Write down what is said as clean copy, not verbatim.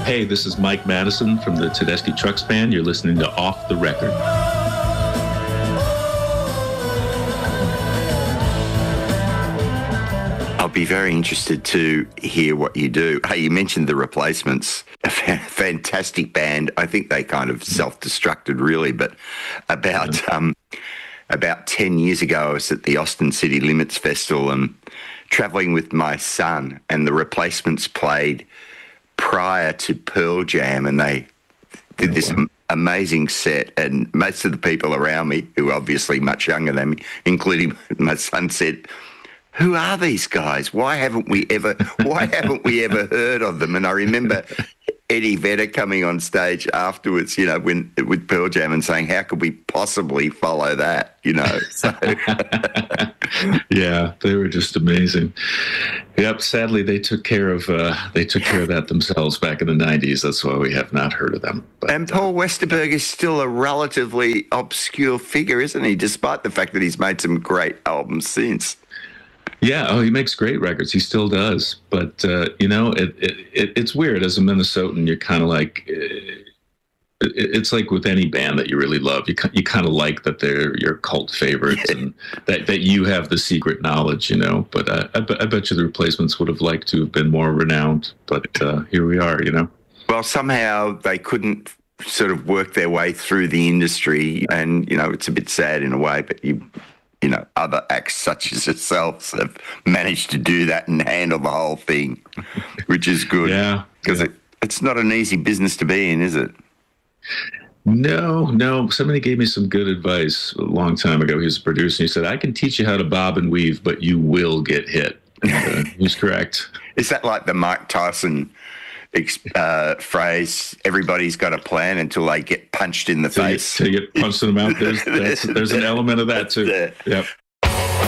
Hey, this is Mike Madison from the Tedeschi Trucks Band. You're listening to Off the Record. I'll be very interested to hear what you do. Hey, you mentioned the Replacements, a fantastic band. I think they kind of self-destructed, really, but about 10 years ago, I was at the Austin City Limits Festival and traveling with my son, and the Replacements played prior to Pearl Jam, and they did this amazing set, and most of the people around me, who are obviously much younger than me, including my son, said, "Who are these guys? Why haven't we ever heard of them?" And I remember Eddie Vedder coming on stage afterwards, with Pearl Jam, and saying, "How could we possibly follow that?" So. Yeah, they were just amazing. Yep. Sadly, they took care of that themselves back in the 90s. That's why we have not heard of them. But, and Paul Westerberg is still a relatively obscure figure, isn't he? Despite the fact that he's made some great albums since. Yeah, he makes great records. He still does. But, it's weird. As a Minnesotan, you're kind of like, it's like with any band that you really love, you kind of like that they're your cult favorites and that you have the secret knowledge, But I bet you the Replacements would have liked to have been more renowned. But here we are, Well, somehow they couldn't sort of work their way through the industry. And, it's a bit sad in a way, but other acts such as yourselves have managed to do that and handle the whole thing, which is good. Yeah. Because it's not an easy business to be in, is it? No. Somebody gave me some good advice a long time ago. He was a producer. And he said, "I can teach you how to bob and weave, but you will get hit." He's correct. Is that like the Mike Tyson phrase, "Everybody's got a plan until they get punched in the face"? Till you get punched in the mouth. There's an element of that too. Yeah. Yep.